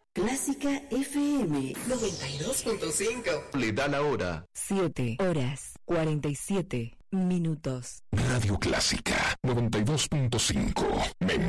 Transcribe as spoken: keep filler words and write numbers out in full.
Clásica F M noventa y dos punto cinco. Le da la hora. siete horas cuarenta y siete minutos. Radio Clásica noventa y dos punto cinco.